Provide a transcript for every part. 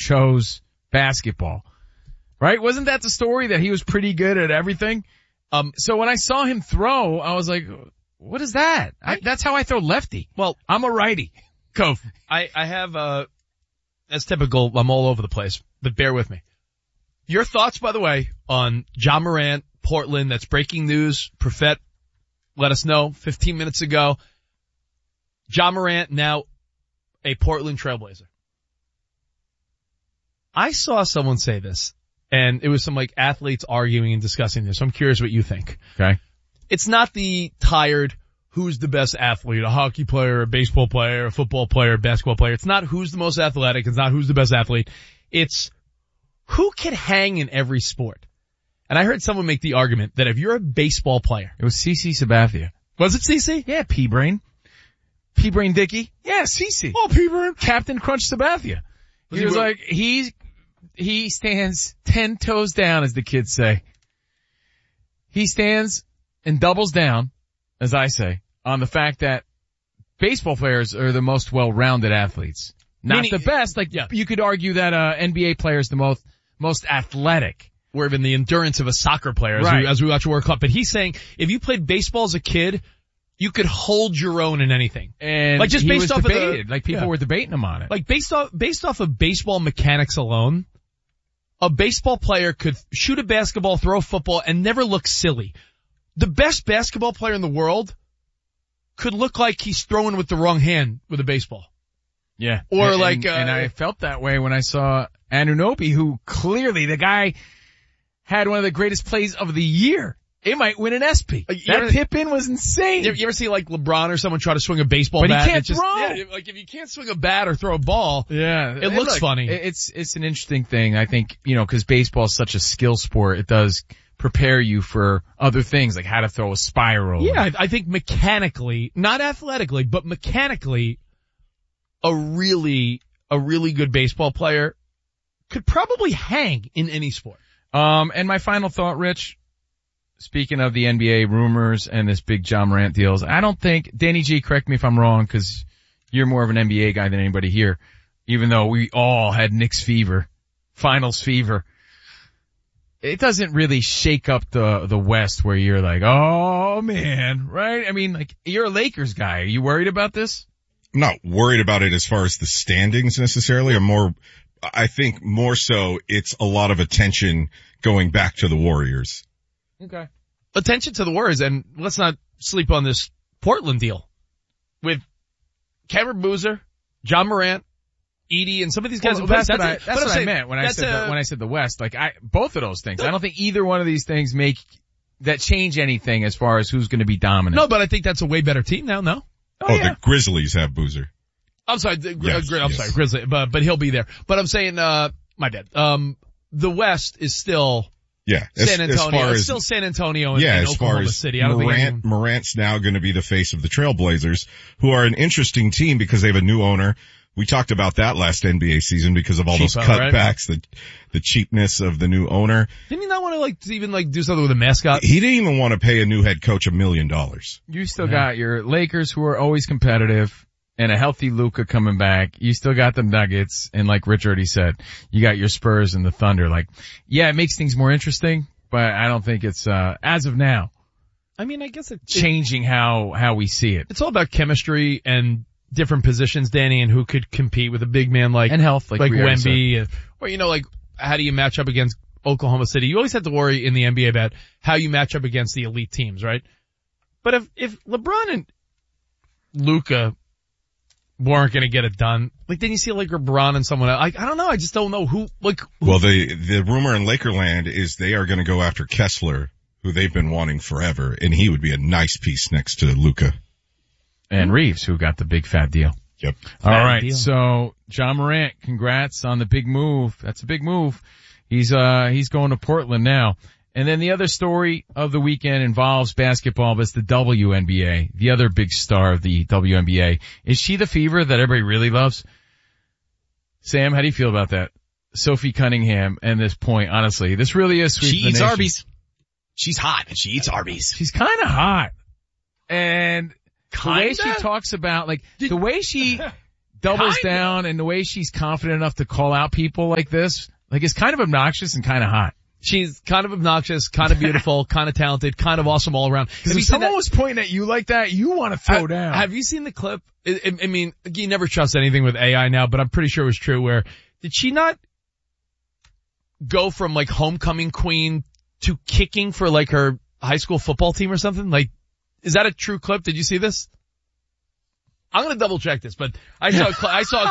chose basketball. Right? Wasn't that the story, that he was pretty good at everything? So when I saw him throw, I was like, what is that? That's how I throw lefty. Well, I'm a righty. Go. I have, as typical, I'm all over the place, but bear with me. Your thoughts, by the way, on Ja Morant, Portland, that's breaking news. Profet let us know 15 minutes ago. Ja Morant now a Portland Trailblazer. I saw someone say this, and it was some like athletes arguing and discussing this. So I'm curious what you think. Okay. It's not the tired, who's the best athlete, a hockey player, a baseball player, a football player, a basketball player. It's not who's the most athletic. It's not who's the best athlete. It's who can hang in every sport. And I heard someone make the argument that if you're a baseball player. It was CC Sabathia. Was it CC? Yeah, P-Brain. P-Brain Dickey. Yeah, CC. Oh, P-Brain. Captain Crunch Sabathia. He was like, he stands 10 toes down, as the kids say. He stands and doubles down, as I say, on the fact that baseball players are the most well-rounded athletes. Not the best. Like, yeah. You could argue that NBA player is the most athletic. Or even the endurance of a soccer player as we watch a World Cup. But he's saying if you played baseball as a kid, you could hold your own in anything. And like just based off debated. of like people were debating him on it. Like based off of baseball mechanics alone, a baseball player could shoot a basketball, throw a football, and never look silly. The best basketball player in the world could look like he's throwing with the wrong hand with a baseball. Yeah. Or and I felt that way when I saw Anunoby, who clearly the guy had one of the greatest plays of the year. It might win an SP. That tip-in was insane. You ever see like LeBron or someone try to swing a baseball bat? But he can't throw. Yeah, like if you can't swing a bat or throw a ball, it looks funny. It's an interesting thing. I think, cause baseball is such a skill sport, it does prepare you for other things, like how to throw a spiral. Yeah, I think mechanically, not athletically, but mechanically, a really good baseball player could probably hang in any sport. And my final thought, Rich, speaking of the NBA rumors and this big Ja Morant deals, I don't think, Danny G, correct me if I'm wrong, cause you're more of an NBA guy than anybody here, even though we all had Knicks fever, finals fever. It doesn't really shake up the West where you're like, oh man, right? I mean, like, you're a Lakers guy. Are you worried about this? I'm not worried about it as far as the standings necessarily. I think more so it's a lot of attention going back to the Warriors. Okay. Attention to the Warriors, and let's not sleep on this Portland deal with Cameron Boozer, Ja Morant, Edey, and some of these guys. Well, that's what I meant when I said the West. Like both of those things. I don't think either one of these things change anything as far as who's going to be dominant. No, but I think that's a way better team now. No. Oh yeah. The Grizzlies have Boozer. I'm sorry, sorry, Grizzly, but he'll be there. But I'm saying, my bad. The West is still San Antonio. It's still San Antonio and Oklahoma City. I don't think Morant's now going to be the face of the Trailblazers, who are an interesting team because they have a new owner. We talked about that last NBA season because of all those cutbacks, right? the cheapness of the new owner. Didn't he not want to even do something with a mascot? He didn't even want to pay a new head coach $1 million. You still got your Lakers, who are always competitive, and a healthy Luka coming back. You still got the Nuggets, and like Rich already said, you got your Spurs and the Thunder. Like, yeah, it makes things more interesting, but I don't think it's as of now. I mean, I guess it's changing how we see it. It's all about chemistry and different positions, Danny, and who could compete with a big man like and health, like Wemby, or like how do you match up against Oklahoma City? You always have to worry in the NBA about how you match up against the elite teams, right? But if LeBron and Luka weren't going to get it done, like then you see like LeBron and someone else. I don't know. I just don't know who. Well, the rumor in Lakerland is they are going to go after Kessler, who they've been wanting forever, and he would be a nice piece next to Luka. And Reeves, who got the big fat deal. Yep. All right. So Ja Morant, congrats on the big move. That's a big move. He's going to Portland now. And then the other story of the weekend involves basketball, but it's the WNBA, the other big star of the WNBA. Is she the fever that everybody really loves? Sam, how do you feel about that? Sophie Cunningham and this point, honestly, this really is sweet. She eats Arby's. She's hot and she eats Arby's. She's kind of hot. And the way she talks about, like, the way she doubles down, and the way she's confident enough to call out people like this, like, it's kind of obnoxious and kind of hot. She's kind of obnoxious, kind of beautiful, kind of talented, kind of awesome all around. Because if someone was pointing at you like that, you want to throw down. Have you seen the clip? I mean, you never trust anything with AI now, but I'm pretty sure it was true where, did she not go from like homecoming queen to kicking for like her high school football team or something? Like, is that a true clip? Did you see this? I'm gonna double check this, but I saw a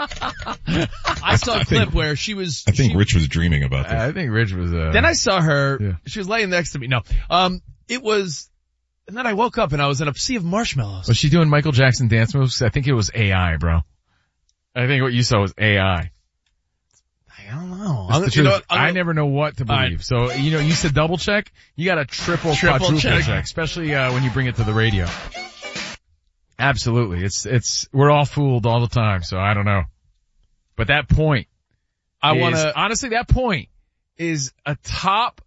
clip where she was. I think Rich was dreaming about this. I think Rich was. Then I saw her. She was laying next to me. No, it was. And then I woke up and I was in a sea of marshmallows. Was she doing Michael Jackson dance moves? I think it was AI, bro. I think what you saw was AI. I don't know. I never know what to believe. Right. So, you said double check. You got to triple quadruple check, especially when you bring it to the radio. Absolutely. We're all fooled all the time, so I don't know. But that point, honestly, that point is a top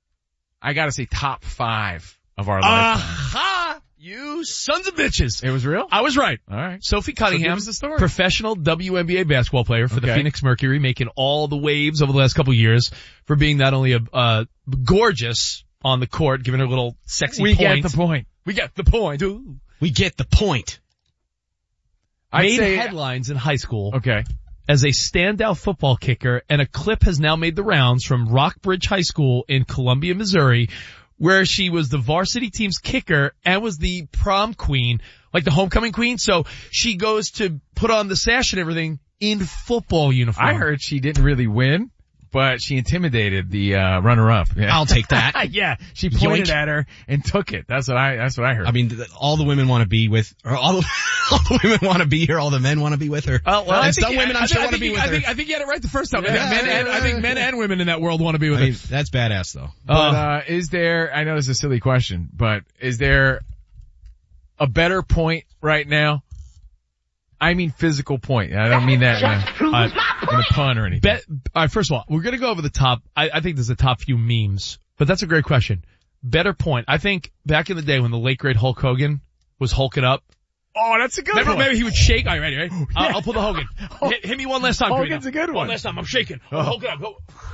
5 of our lifetime. Aha! You sons of bitches. It was real? I was right. All right. Sophie Cunningham, the story. Professional WNBA basketball player for the Phoenix Mercury, making all the waves over the last couple of years for being not only gorgeous on the court, giving her little sexy We get the point. We get the point. Dude. We get the point. Made headlines in high school. Okay. As a standout football kicker, and a clip has now made the rounds from Rockbridge High School in Columbia, Missouri, where she was the varsity team's kicker and was the prom queen, like the homecoming queen. So she goes to put on the sash and everything in football uniform. I heard she didn't really win, but she intimidated the runner-up. Yeah. I'll take that. Yeah, she pointed at her and took it. That's what I heard. I mean, all the women want to be with, or all the women want to be here, all the men want to be with her. And some women I'm sure want to be with her. I think you had it right the first time. I think men and women in that world want to be with her. That's badass though. But is there, I know this is a silly question, but is there a better point right now? I mean physical point. I don't mean that in a pun or anything. All right, first of all, we're going to go over the top. I think there's a top few memes, but that's a great question. Better point. I think back in the day when the late great Hulk Hogan was hulking up. Oh, that's a good one. Remember he would shake. All right, ready? I'll pull the Hogan. Hit me one last time. Hogan's a good one. One last time. I'm shaking. I'm hulking up.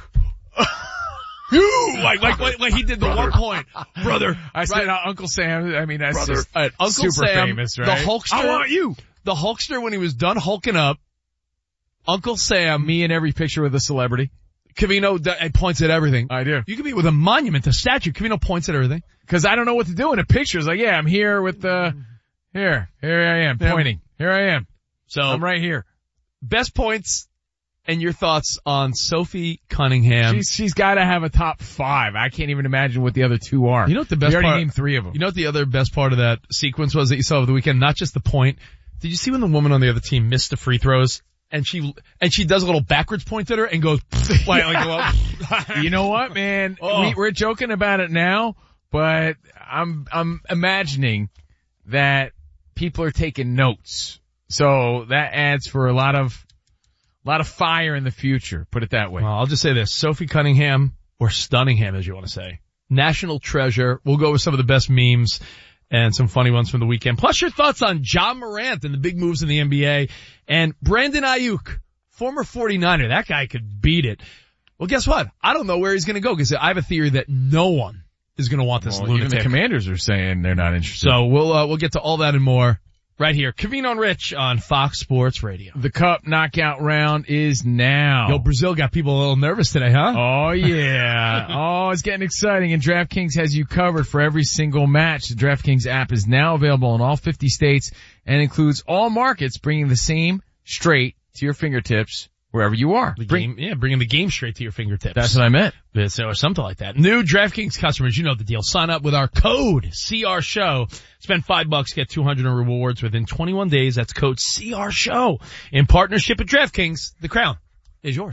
Like he did the 1 point, brother. I said Uncle Sam. I mean, that's brother. Just Uncle super Sam, famous, right? The Hulkster. I want you. The Hulkster, when he was done hulking up, Uncle Sam. Me in every picture with a celebrity. Covino points at everything. I do. You could be with a monument, a statue. Covino points at everything. Cause I don't know what to do in a picture. It's like, yeah, I'm here with here I am pointing. Here I am. So I'm right here. Best points and your thoughts on Sophie Cunningham. She's gotta have a top 5. I can't even imagine what the other 2 are. You know what the best part? You already named 3 of them. You know what the other best part of that sequence was that you saw over the weekend? Not just the point. Did you see when the woman on the other team missed the free throws and she does a little backwards point at her and goes, you know what, man? We're joking about it now, but I'm imagining that people are taking notes. So that adds for a lot of fire in the future. Put it that way. Well, I'll just say this. Sophie Cunningham, or Stunningham as you want to say. National treasure. We'll go with some of the best memes and some funny ones from the weekend. Plus your thoughts on Ja Morant and the big moves in the NBA. And Brandon Ayuk, former 49er. That guy could beat it. Well, guess what? I don't know where he's going to go because I have a theory that no one is going to want this lunatic. Even the Commanders are saying they're not interested. So we'll get to all that and more right here. Covino and Rich on Fox Sports Radio. The Cup knockout round is now. Yo, Brazil got people a little nervous today, huh? Oh yeah. Oh, it's getting exciting, and DraftKings has you covered for every single match. The DraftKings app is now available in all 50 states and includes all markets, bringing the same straight to your fingertips wherever you are. Bringing the game straight to your fingertips. That's what I meant. Or something like that. New DraftKings customers, you know the deal. Sign up with our code CRSHOW. Spend $5, get $200 in rewards within 21 days. That's code CRSHOW. In partnership with DraftKings, the crown is yours.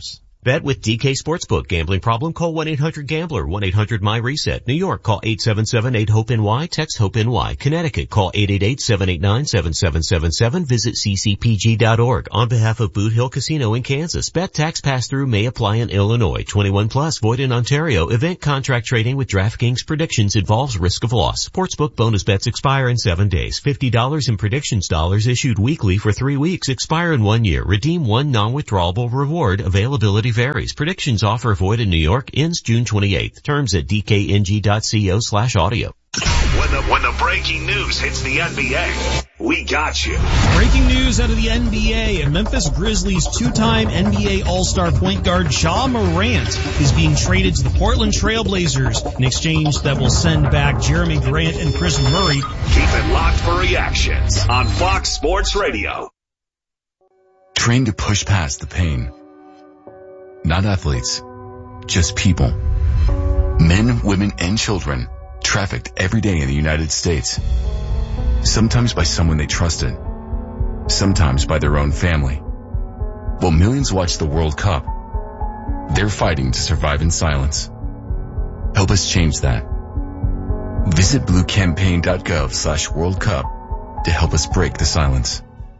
Bet with DK Sportsbook. Gambling problem? Call 1-800-GAMBLER. 1-800-MY-RESET. New York, call 877-8-HOPE-NY. Text HOPE-NY. Connecticut, call 888-789-7777. Visit ccpg.org. On behalf of Boot Hill Casino in Kansas, bet tax pass-through may apply in Illinois. 21 plus, void in Ontario. Event contract trading with DraftKings predictions involves risk of loss. Sportsbook bonus bets expire in 7 days. $50 in predictions dollars issued weekly for 3 weeks. Expire in 1 year. Redeem one non-withdrawable reward. Availability varies. Predictions offer void in New York. Ends June 28th. Terms at dkng.co/audio. When the breaking news hits the NBA, we got you. Breaking news out of the NBA. Memphis Grizzlies two-time NBA All-Star point guard Ja Morant is being traded to the Portland Trail Blazers, an exchange that will send back Jeremy Grant and Chris Murray. Keep it locked for reactions on Fox Sports Radio. Trained to push past the pain. Not athletes, just people. Men, women, and children trafficked every day in the United States. Sometimes by someone they trusted. Sometimes by their own family. While millions watch the World Cup, they're fighting to survive in silence. Help us change that. Visit bluecampaign.gov/World Cup to help us break the silence.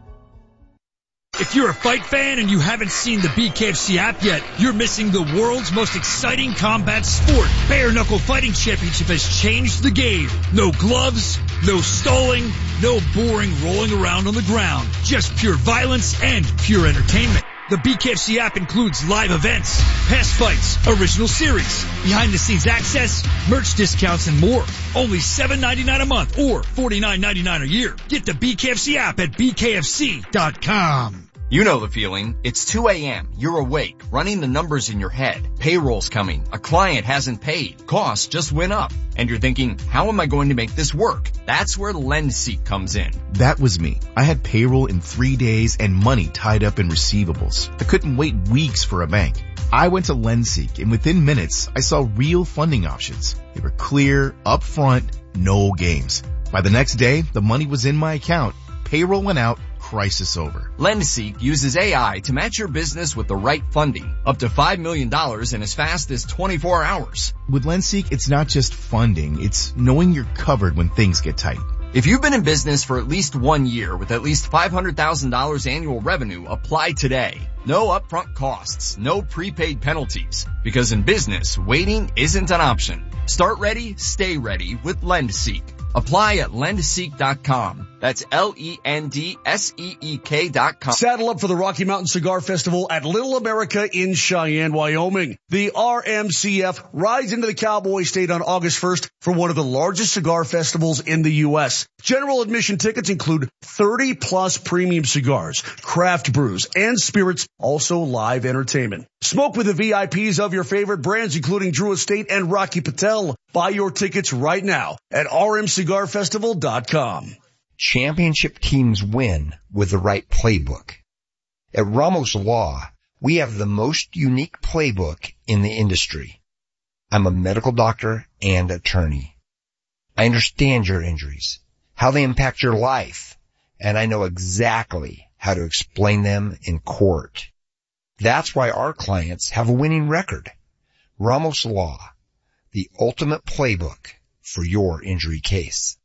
If you're a fight fan and you haven't seen the BKFC app yet, you're missing the world's most exciting combat sport. Bare Knuckle Fighting Championship has changed the game. No gloves, no stalling, no boring rolling around on the ground. Just pure violence and pure entertainment. The BKFC app includes live events, past fights, original series, behind-the-scenes access, merch discounts, and more. Only $7.99 a month or $49.99 a year. Get the BKFC app at bkfc.com. You know the feeling. It's 2 a.m. You're awake, running the numbers in your head. Payroll's coming. A client hasn't paid. Costs just went up. And you're thinking, how am I going to make this work? That's where LendSeek comes in. That was me. I had payroll in 3 days and money tied up in receivables. I couldn't wait weeks for a bank. I went to LendSeek, and within minutes, I saw real funding options. They were clear, upfront, no games. By the next day, the money was in my account. Payroll went out. Crisis over. LendSeek uses AI to match your business with the right funding, up to $5 million in as fast as 24 hours. With LendSeek, it's not just funding, it's knowing you're covered when things get tight. If you've been in business for at least 1 year with at least $500,000 annual revenue, apply today. No upfront costs, no prepaid penalties, because in business, waiting isn't an option. Start ready, stay ready with LendSeek. Apply at lendseek.com. That's LENDSEEK.com. Saddle up for the Rocky Mountain Cigar Festival at Little America in Cheyenne, Wyoming. The RMCF rides into the Cowboy State on August 1st for one of the largest cigar festivals in the U.S. General admission tickets include 30-plus premium cigars, craft brews, and spirits, also live entertainment. Smoke with the VIPs of your favorite brands, including Drew Estate and Rocky Patel. Buy your tickets right now at rmcigarfestival.com. Championship teams win with the right playbook. At Ramos Law, we have the most unique playbook in the industry. I'm a medical doctor and attorney. I understand your injuries, how they impact your life, and I know exactly how to explain them in court. That's why our clients have a winning record. Ramos Law, the ultimate playbook for your injury case.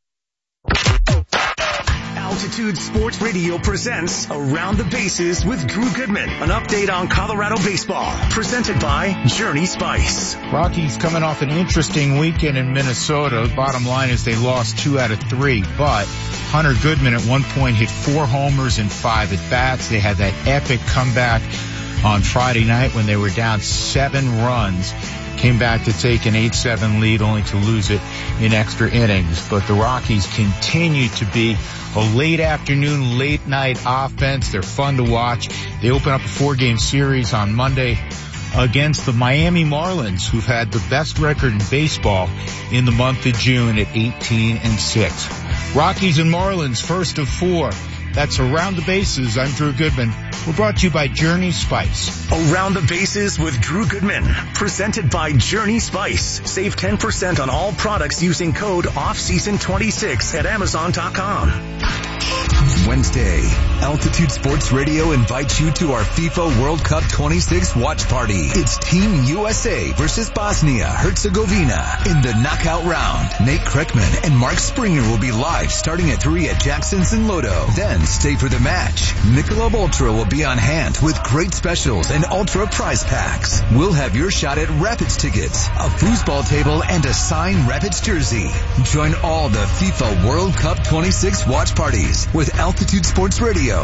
Altitude Sports Radio presents Around the Bases with Drew Goodman. An update on Colorado baseball. Presented by Journey Spice. Rockies coming off an interesting weekend in Minnesota. Bottom line is they lost 2 out of 3, but Hunter Goodman at one point hit 4 homers and 5 at-bats. They had that epic comeback on Friday night when they were down 7 runs. Came back to take an 8-7 lead only to lose it in extra innings. But the Rockies continue to be a late afternoon, late night offense. They're fun to watch. They open up a 4-game series on Monday against the Miami Marlins, who've had the best record in baseball in the month of June at 18-6. Rockies and Marlins, first of 4. That's Around the Bases. I'm Drew Goodman. We're brought to you by Journey Spice. Around the Bases with Drew Goodman. Presented by Journey Spice. Save 10% on all products using code OFFSEASON26 at Amazon.com. Wednesday, Altitude Sports Radio invites you to our FIFA World Cup 26 watch party. It's Team USA versus Bosnia-Herzegovina in the knockout round. Nate Kreckman and Mark Springer will be live starting at 3 at Jackson's in Lodo. Then stay for the match. Michelob Ultra will be on hand with great specials and Ultra prize packs. We'll have your shot at Rapids tickets, a foosball table, and a signed Rapids jersey. Join all the FIFA World Cup 26 watch parties with Altitude Sports Radio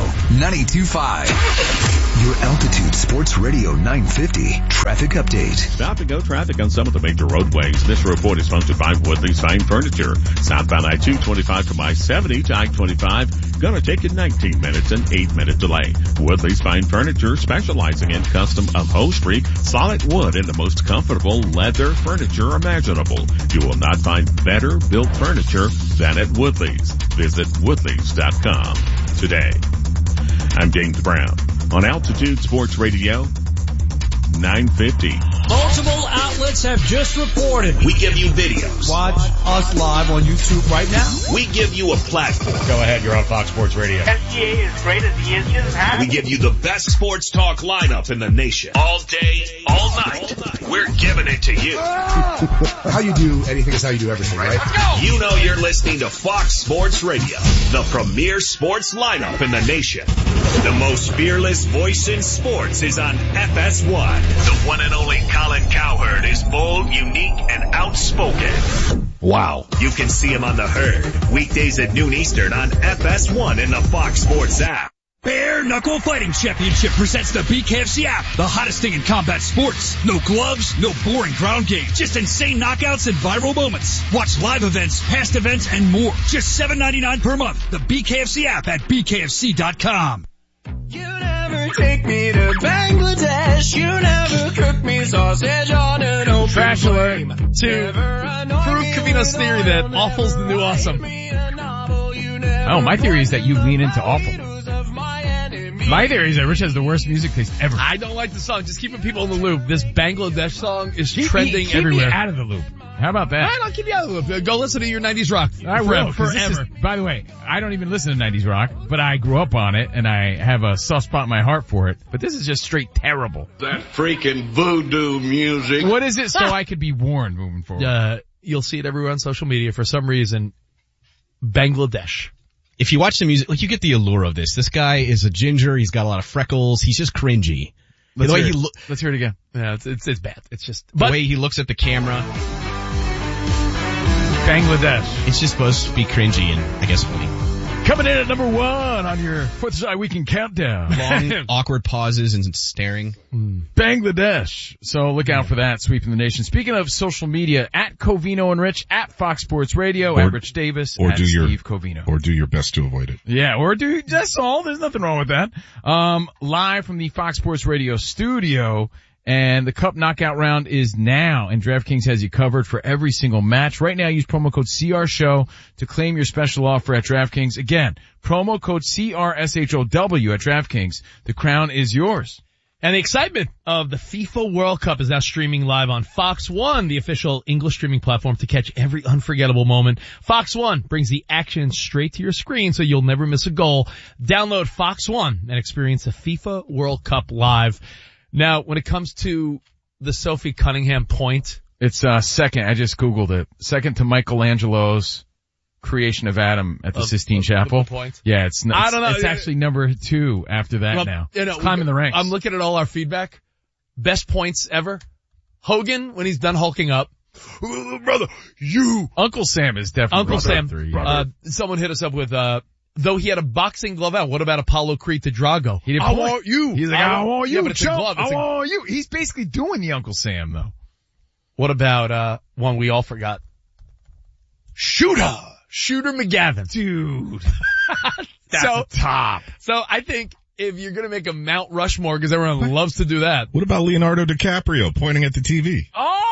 92.5. Your Altitude Sports Radio 950 traffic update. Stop and go traffic on some of the major roadways. This report is sponsored by Woodley's Fine Furniture. Southbound I-225 from I-70 to I-25. Gonna take you 19 minutes and 8-minute delay. Woodley's Fine Furniture, specializing in custom upholstery, solid wood, and the most comfortable leather furniture imaginable. You will not find better built furniture than at Woodley's. Visit Woodleys.com today. I'm James Brown on Altitude Sports Radio 950. Multiple outlets have just reported. We give you videos. Watch us live on YouTube right now. We give you a platform. Go ahead, you're on Fox Sports Radio. NBA is great as the engine. We give you the best sports talk lineup in the nation. All day, all night. We're giving it to you. How you do anything is how you do everything, right? Let's go. You know you're listening to Fox Sports Radio, the premier sports lineup in the nation. The most fearless voice in sports is on FS1. The one and only Colin Cowherd is bold, unique, and outspoken. Wow. You can see him on The Herd, weekdays at noon Eastern on FS1 and the Fox Sports app. Bare Knuckle Fighting Championship presents the BKFC app, the hottest thing in combat sports. No gloves, no boring ground game, just insane knockouts and viral moments. Watch live events, past events, and more. Just $7.99 per month. The BKFC app at BKFC.com. You never take me to Bangladesh. You never cook me sausage on an open Trash alert flame. to prove Covino's theory that awful's the new awesome. Oh, my theory is that you lean into awful. My theory is that Rich has the worst music taste ever. I don't like the song. Just keeping people in the loop. This Bangladesh song is trending keep everywhere. Me out of the loop. How about that? All right, I'll keep you out of the loop. Go listen to your 90s rock. I will. Forever. By the way, I don't even listen to 90s rock, but I grew up on it and I have a soft spot in my heart for it. But this is just straight terrible. That freaking voodoo music. What is it so I could be warned moving forward? You'll see it everywhere on social media for some reason. Bangladesh. If you watch the music, like, you get the allure of this. This guy is a ginger. He's got a lot of freckles. He's just cringy. Let's hear it again. Yeah, it's bad. It's just the way he looks at the camera. Bangladesh. It's just supposed to be cringy and, I guess, funny. Coming in at number 1 on your 4th of July weekend countdown. Long, awkward pauses and staring. Bangladesh. So look out for that, sweeping the nation. Speaking of social media, at Covino and Rich, at Fox Sports Radio, at Rich Davis, at Steve Covino. Or do your best to avoid it. Yeah, or that's all. There's nothing wrong with that. Live from the Fox Sports Radio studio. And the Cup Knockout Round is now, and DraftKings has you covered for every single match. Right now, use promo code CRSHOW to claim your special offer at DraftKings. Again, promo code CRSHOW at DraftKings. The crown is yours. And the excitement of the FIFA World Cup is now streaming live on Fox One, the official English streaming platform to catch every unforgettable moment. Fox One brings the action straight to your screen so you'll never miss a goal. Download Fox One and experience the FIFA World Cup live. Now, when it comes to the Sophie Cunningham point, it's second. I just Googled it. Second to Michelangelo's creation of Adam at the Sistine Chapel. Yeah, it's I don't know. It's actually number 2 after that now. It's climbing the ranks. I'm looking at all our feedback. Best points ever. Hogan, when he's done hulking up. Brother, you. Uncle Sam is definitely Uncle Sam. 3. Someone hit us up with, though he had a boxing glove out, what about Apollo Creed to Drago? He didn't want you. He's like, I want you. Yeah, but it's a glove. I want you. He's basically doing the Uncle Sam, though. What about, one we all forgot? Shooter McGavin. Dude. That's the top. So I think if you're gonna make a Mount Rushmore, because everyone loves to do that. What about Leonardo DiCaprio pointing at the TV?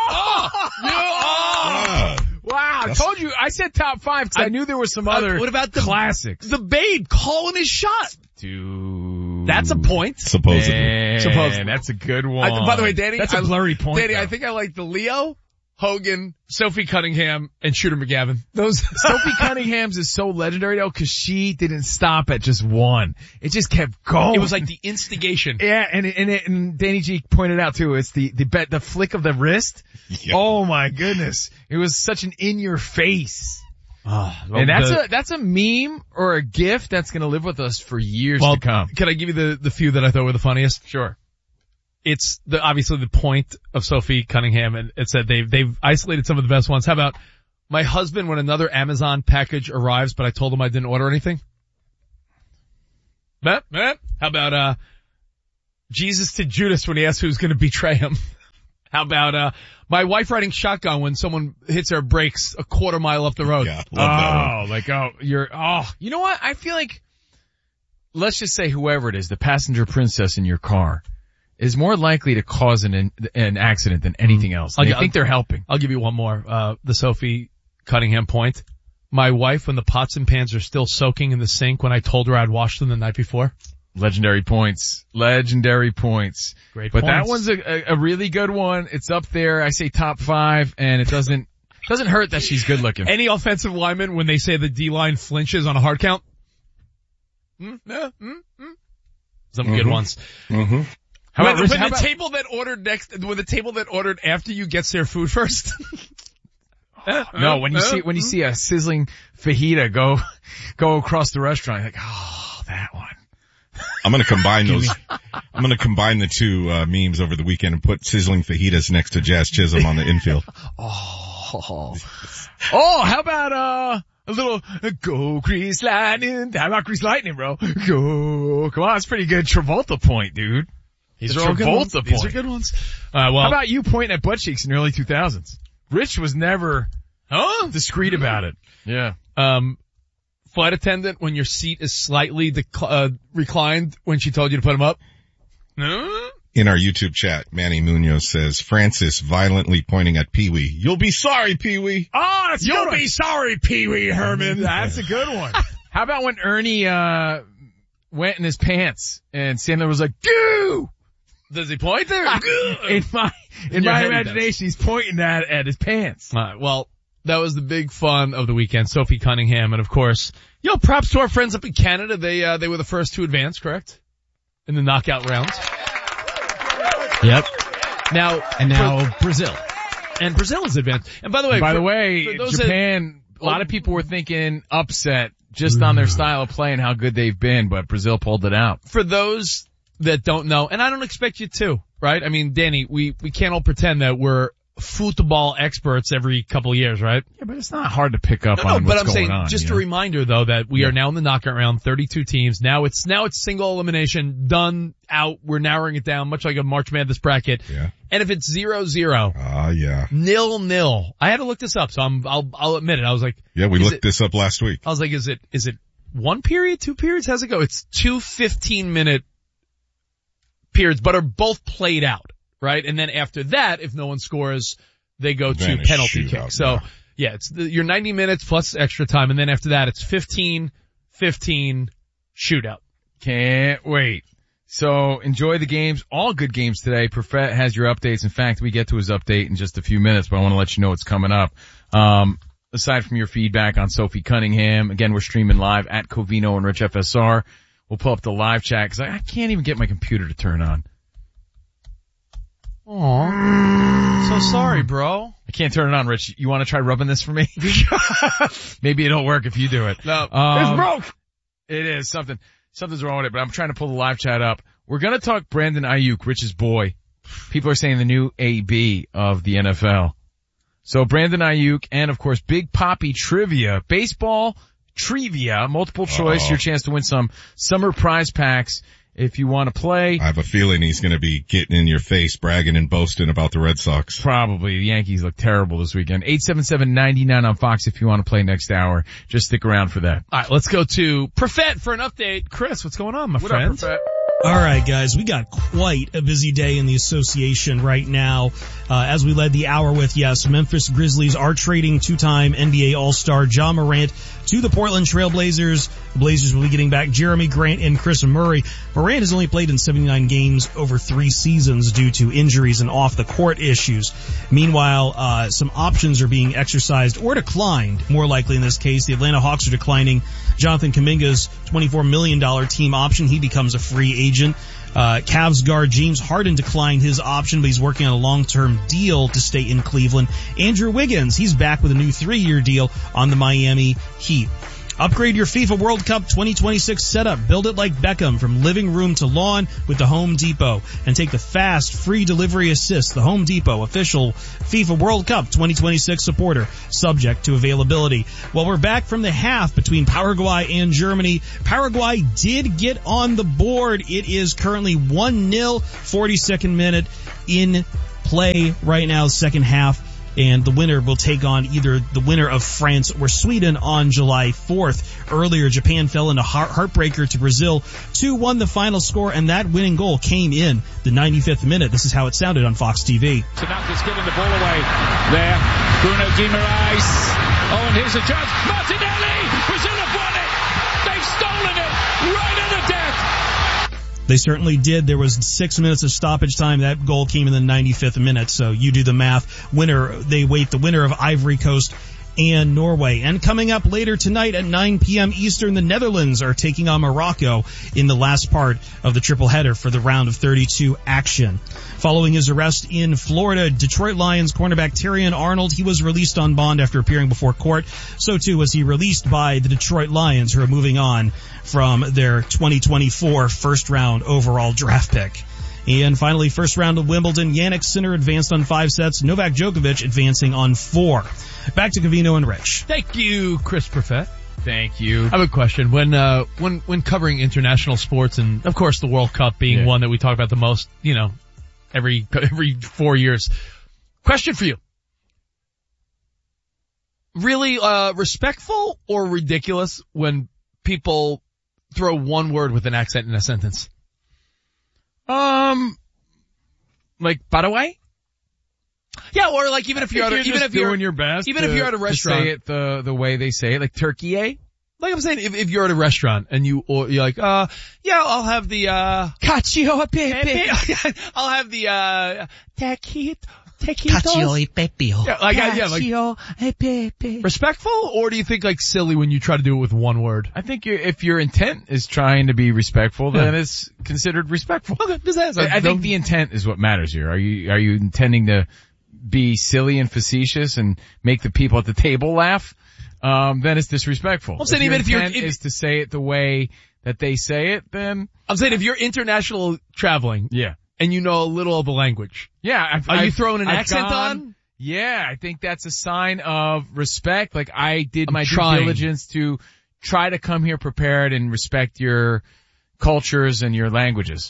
Wow, I told you, I said top 5 because I knew there were some other what about the classics. The Babe calling his shot. Dude. That's a point. Supposedly. Man, that's a good one. By the way, Danny. That's a blurry point. Danny, though. I think I like the Leo Hogan, Sophie Cunningham, and Shooter McGavin. Sophie Cunningham's is so legendary though, cause she didn't stop at just one. It just kept going. It was like the instigation. Yeah, and Danny G pointed out too, it's the flick of the wrist. Yep. Oh my goodness. It was such an in your face. And that's a meme or a GIF that's gonna live with us for years to come. Can I give you the few that I thought were the funniest? Sure. It's obviously the point of Sophie Cunningham, and it said they've isolated some of the best ones. How about my husband when another Amazon package arrives, but I told him I didn't order anything? How about Jesus to Judas when he asked who's going to betray him? How about my wife riding shotgun when someone hits her brakes a quarter mile up the road? Yeah, love that one. You know what? I feel like, let's just say whoever it is, the passenger princess in your car, is more likely to cause an accident than anything else. I think they're helping. I'll give you one more. The Sophie Cunningham point. My wife when the pots and pans are still soaking in the sink when I told her I'd washed them the night before. Legendary points. Great But points. that one's a really good one. It's up there. I say top 5, and it doesn't hurt that she's good looking. Any offensive lineman when they say the D-line flinches on a hard count? Some good ones. Mm-hmm. When the table that ordered after you gets their food first? No, when you see a sizzling fajita go across the restaurant, you're like, oh, that one. I'm gonna combine the two memes over the weekend and put sizzling fajitas next to Jazz Chisholm on the infield. How about a little go Grease Lightning? How about Grease Lightning, bro? Go, come on, it's pretty good. Travolta point, dude. These are good ones. How about you pointing at butt cheeks in the early 2000s? Rich was never discreet about it. Yeah. Flight attendant when your seat is slightly reclined when she told you to put them up. In our YouTube chat, Manny Munoz says, Francis violently pointing at Pee-wee. You'll be sorry, Pee-wee. Oh, that's You'll be sorry, Pee-wee Herman. That's a good one. How about when Ernie went in his pants and Sandler was like, goo! Does he point there? in my imagination, he's pointing at his pants. All right, well, that was the big fun of the weekend. Sophie Cunningham, and of course, props to our friends up in Canada. They were the first to advance, correct? In the knockout rounds. Yep. Now Brazil. And Brazil is advanced. And by the way, Japan, a lot of people were thinking upset just on their style of play and how good they've been, but Brazil pulled it out. For those that don't know, and I don't expect you to, right? I mean, Danny, we can't all pretend that we're football experts every couple of years, right? Yeah, but it's not hard to pick up on what's going on. Just a reminder though that we are now in the knockout round, 32 teams. Now it's single elimination, done, out. We're narrowing it down, much like a March Madness bracket. Yeah. And if it's 0-0. 0-0. I had to look this up, so I'll admit it. I was like. Yeah, we looked this up last week. I was like, is it 1 period, 2 periods? How's it go? It's 2 15-minute periods, but are both played out. Right? And then after that, if no one scores, they go to penalty kick. So, it's your 90 minutes plus extra time. And then after that, it's 15 shootout. Can't wait. So enjoy the games. All good games today. Perfett has your updates. In fact, we get to his update in just a few minutes, but I want to let you know what's coming up. Aside from your feedback on Sophie Cunningham, again, we're streaming live at Covino and Rich FSR. We'll pull up the live chat because I can't even get my computer to turn on. Aw. So sorry, bro. I can't turn it on, Rich. You want to try rubbing this for me? Maybe it'll work if you do it. No. It's broke. It is. Something's wrong with it, but I'm trying to pull the live chat up. We're going to talk Brandon Ayuk, Rich's boy. People are saying the new AB of the NFL. So Brandon Ayuk and, of course, Big Poppy Trivia. Baseball Trivia, multiple choice, your chance to win some summer prize packs. If you want to play. I have a feeling he's going to be getting in your face, bragging and boasting about the Red Sox. Probably. The Yankees look terrible this weekend. 877-99 on Fox if you want to play next hour. Just stick around for that. All right, let's go to Perfett for an update. Chris, what's going on, my friend? What up, Perfett? All right, guys, we got quite a busy day in the association right now. As we led the hour with, Memphis Grizzlies are trading two-time NBA All-Star Ja Morant to the Portland Trailblazers. The Blazers will be getting back Jeremy Grant and Chris Murray. Morant has only played in 79 games over 3 seasons due to injuries and off-the-court issues. Meanwhile, some options are being exercised or declined, more likely in this case. The Atlanta Hawks are declining Jonathan Kuminga's $24 million team option. He becomes a free agent. Cavs guard James Harden declined his option, but he's working on a long-term deal to stay in Cleveland. Andrew Wiggins, he's back with a new 3-year deal on the Miami Heat. Upgrade your FIFA World Cup 2026 setup. Build it like Beckham from living room to lawn with the Home Depot. And take the fast, free delivery assist. The Home Depot, official FIFA World Cup 2026 supporter. Subject to availability. Well, we're back from the half between Paraguay and Germany. Paraguay did get on the board. It is currently 1-0, 42nd minute in play right now, second half. And the winner will take on either the winner of France or Sweden on July 4th. Earlier, Japan fell in a heartbreaker to Brazil. 2-1 the final score, and that winning goal came in the 95th minute. This is how it sounded on Fox TV. Samantha's giving the ball away there. Bruno Guimaraes. Oh, and here's a chance. Martinelli! Brazil have won it! They've stolen it! Right at the death! They certainly did. There was 6 minutes of stoppage time. That goal came in the 95th minute, so you do the math. They wait the winner of Ivory Coast and Norway. And coming up later tonight at 9 p.m. Eastern, the Netherlands are taking on Morocco in the last part of the triple header for the round of 32 action. Following his arrest in Florida, Detroit Lions cornerback Terrion Arnold, he was released on bond after appearing before court. So too was he released by the Detroit Lions, who are moving on from their 2024 first round overall draft pick. And finally, first round of Wimbledon, Jannik Sinner advanced on 5 sets, Novak Djokovic advancing on 4. Back to Covino and Rich. Thank you, Chris Perfett. Thank you. I have a question. When covering international sports, and of course the World Cup being one that we talk about the most, every 4 years. Question for you. Really, respectful or ridiculous when people throw one word with an accent in a sentence? Like Paraguay? Yeah, or like even if you're doing your best, even if you're at a restaurant, to say it the way they say it, like turkey, eh? Like I'm saying, if you're at a restaurant and you're like, I'll have the cacio e pepe. I'll have the taquitos. Cacio e pepe. Cacio e pepe. Respectful, or do you think like silly when you try to do it with one word? I think if your intent is trying to be respectful, then it's considered respectful. Okay, I think the intent is what matters here. Are you intending to be silly and facetious and make the people at the table laugh? Then it's disrespectful. I'm saying if your intent is to say it the way that they say it, then I'm saying if you're international traveling, and you know a little of the language, are you throwing an accent on? Yeah, I think that's a sign of respect. Like I did my due diligence to try to come here prepared and respect your cultures and your languages.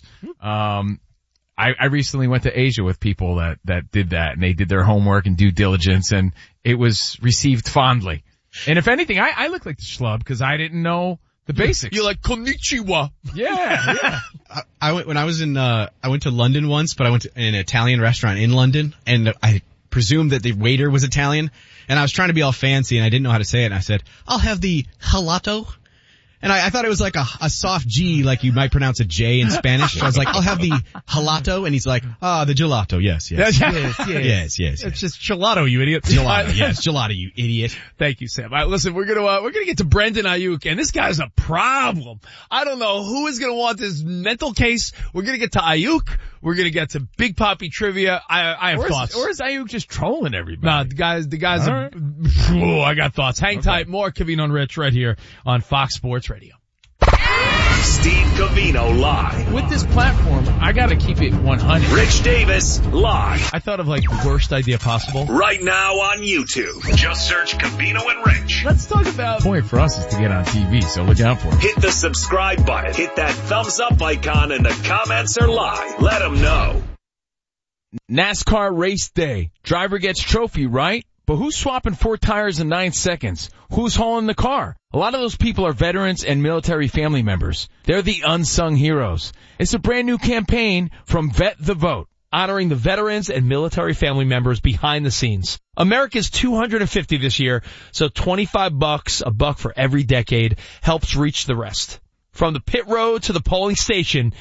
I recently went to Asia with people that did that, and they did their homework and due diligence, and it was received fondly. And if anything, I look like the schlub because I didn't know the basics. You're like konnichiwa. Yeah. I went to London once, but I went to an Italian restaurant in London, and I presumed that the waiter was Italian, and I was trying to be all fancy, and I didn't know how to say it, and I said, I'll have the gelato. And I thought it was like a soft G, like you might pronounce a J in Spanish. So I was like, I'll have the gelato. And he's like, the gelato. Yes. Yes. It's just gelato, you idiot. Gelato. Yes, gelato, you idiot. Thank you, Sam. All right, listen, we're gonna get to Brendan Ayuk, and this guy's a problem. I don't know who is gonna want this mental case. We're gonna get to Ayuk. We're gonna get to Big Papi trivia. I have thoughts. Or is Ayuk just trolling everybody? Nah, the guys right. I got thoughts. Hang tight. More Covino and Rich right here on Fox Sports Radio. Steve Covino live. With this platform, I gotta keep it 100. Rich Davis live. I thought of like the worst idea possible. Right now on YouTube. Just search Covino and Rich. Let's talk about... The point for us is to get on TV, so look out for it. Hit the subscribe button. Hit that thumbs up icon, and the comments are live. Let them know. NASCAR race day. Driver gets trophy, right? But who's swapping 4 tires in 9 seconds? Who's hauling the car? A lot of those people are veterans and military family members. They're the unsung heroes. It's a brand new campaign from Vet the Vote. honoring the veterans and military family members behind the scenes. America's 250 this year, so $25, $1 for every decade, helps reach the rest. From the pit road to the polling station,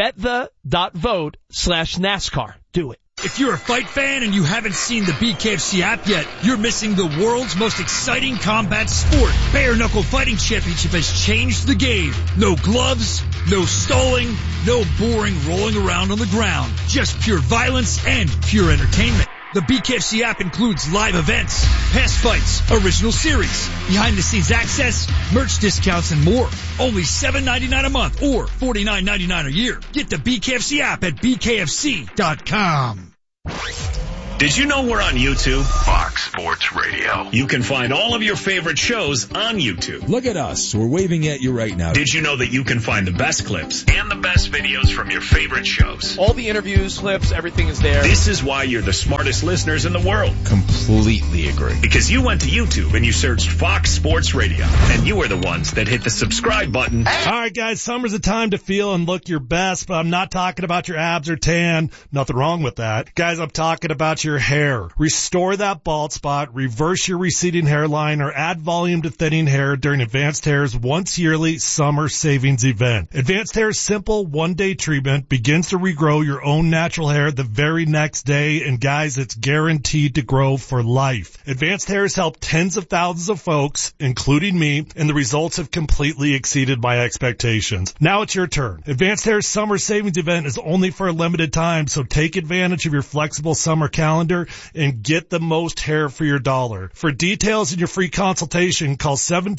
VetThe.vote/NASCAR. Do it. If you're a fight fan and you haven't seen the BKFC app yet, you're missing the world's most exciting combat sport. Bare Knuckle Fighting Championship has changed the game. No gloves, no stalling, no boring rolling around on the ground. Just pure violence and pure entertainment. The BKFC app includes live events, past fights, original series, behind-the-scenes access, merch discounts, and more. Only $7.99 a month or $49.99 a year. Get the BKFC app at bkfc.com. Did you know we're on YouTube? Fox Sports Radio. You can find all of your favorite shows on YouTube. Look at us. We're waving at you right now. Did you know that you can find the best clips and the best videos from your favorite shows? All the interviews, clips, everything is there. This is why you're the smartest listeners in the world. Completely agree. Because you went to YouTube and you searched Fox Sports Radio, and you were the ones that hit the subscribe button. All right, guys, summer's a time to feel and look your best, but I'm not talking about your abs or tan. Nothing wrong with that. Guys, I'm talking about your hair. Restore that bald spot, reverse your receding hairline, or add volume to thinning hair during Advanced Hair's once yearly summer savings event. Advanced Hair's simple one-day treatment begins to regrow your own natural hair the very next day, and guys, it's guaranteed to grow for life. Advanced Hair has helped tens of thousands of folks, including me, and the results have completely exceeded my expectations. Now it's your turn. Advanced Hair's summer savings event is only for a limited time, so take advantage of your flexible summer calendar and get the most hair for your dollar. For details and your free consultation, call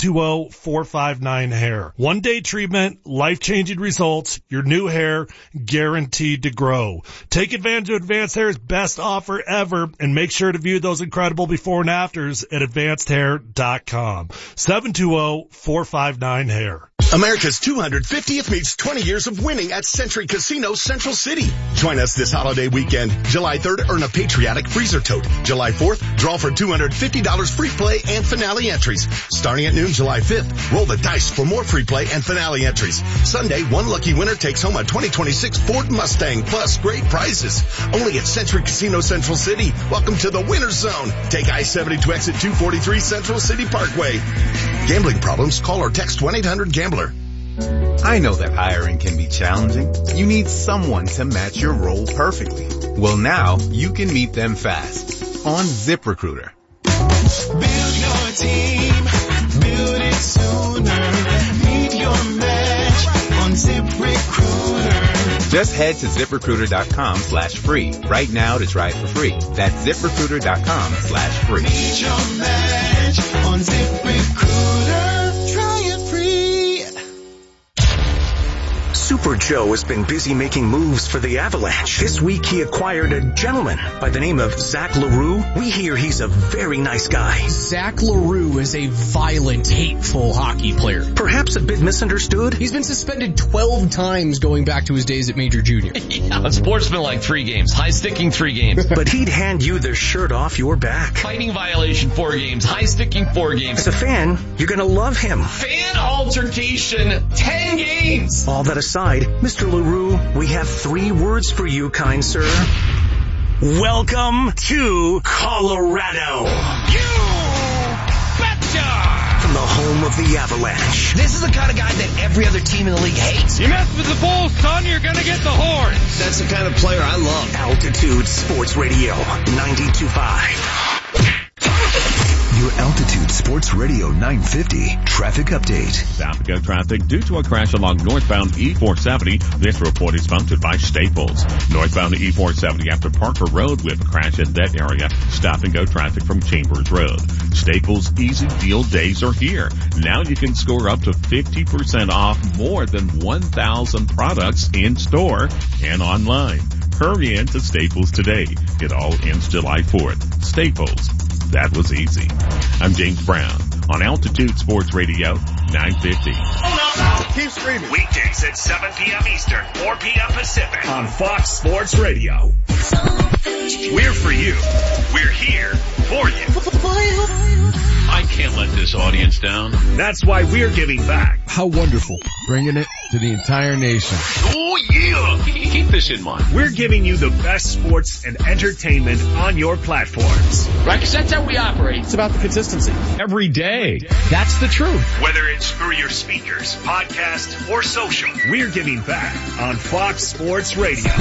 720-459-HAIR. One-day treatment, life-changing results, your new hair guaranteed to grow. Take advantage of Advanced Hair's best offer ever, and make sure to view those incredible before and afters at AdvancedHair.com. 720-459-HAIR. America's 250th meets 20 years of winning at Century Casino Central City. Join us this holiday weekend. July 3rd, earn a patriotic freezer tote. July 4th, draw for $250 free play and finale entries. Starting at noon July 5th, roll the dice for more free play and finale entries. Sunday, one lucky winner takes home a 2026 Ford Mustang plus great prizes. Only at Century Casino Central City. Welcome to the winner's zone. Take I-70 to exit 243 Central City Parkway. Gambling problems? Call or text 1-800-GAMBLER. I know that hiring can be challenging. You need someone to match your role perfectly. Well, now you can meet them fast on ZipRecruiter. Build your team, build it sooner. Meet your match on ZipRecruiter. Just head to ZipRecruiter.com/free right now to try it for free. That's ZipRecruiter.com/free. Meet your match on ZipRecruiter. Try it free. Super Joe has been busy making moves for the Avalanche. This week he acquired a gentleman by the name of Zach LaRue. We hear he's a very nice guy. Zach LaRue is a violent, hateful hockey player. Perhaps a bit misunderstood? He's been suspended 12 times going back to his days at Major Junior. Unsportsmanlike 3 games. High sticking 3 games. But he'd hand you the shirt off your back. Fighting violation 4 games. High sticking 4 games. As a fan, you're gonna love him. Fan altercation 10 games. All that aside, Mr. LaRue, we have 3 words for you, kind sir. Welcome to Colorado. You betcha! From the home of the Avalanche. This is the kind of guy that every other team in the league hates. You mess with the Bulls, son, you're gonna get the horns. That's the kind of player I love. Altitude Sports Radio 92.5. Your Altitude Sports Radio 950 traffic update. South Go traffic due to a crash along northbound E470. This report is sponsored by Staples. Northbound E470 after Parker Road with a crash in that area. Stop and go traffic from Chambers Road. Staples Easy Deal days are here. Now you can score up to 50% off more than 1,000 products in store and online. Hurry into Staples today. It all ends July 4th. Staples. That was easy. I'm James Brown on Altitude Sports Radio 950. Keep screaming. Weekdays at 7 p.m. Eastern, 4 p.m. Pacific on Fox Sports Radio. We're for you. We're here for you. I can't let this audience down. That's why we're giving back. How wonderful. Bringing it to the entire nation. Oh, yeah. Keep this in mind. We're giving you the best sports and entertainment on your platforms. Right, because that's how we operate. It's about the consistency. Every day. That's the truth. Whether it's through your speakers, podcast, or social, we're giving back on Fox Sports Radio.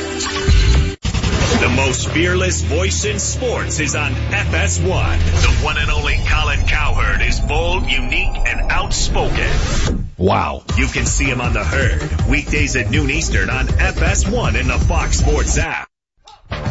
The most fearless voice in sports is on FS1. The one and only Colin Cowherd is bold, unique, and outspoken. Wow. You can see him on The Herd, weekdays at noon Eastern on FS1 and the Fox Sports app.